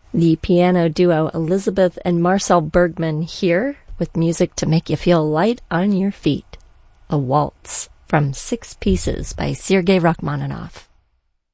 The piano duo Elizabeth and Marcel Bergman here with music to make you feel light on your feet. A waltz from Six Pieces by Sergei Rachmaninoff.